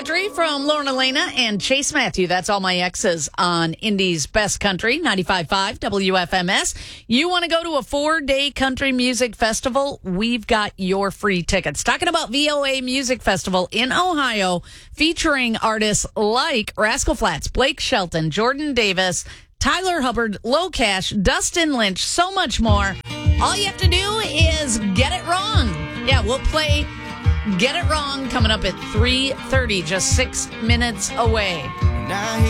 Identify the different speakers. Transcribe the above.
Speaker 1: Country from Lauren Elena and Chase Matthew. That's All My Exes on Indy's Best Country, 95.5 WFMS. You want to go to a 4-day country music festival? We've got your free tickets. Talking about VOA Music Festival in Ohio, featuring artists like Rascal Flatts, Blake Shelton, Jordan Davis, Tyler Hubbard, Low Cash, Dustin Lynch, so much more. All you have to do is get it wrong. Yeah, we'll play Get It Wrong coming up at 3:30, just 6 minutes away.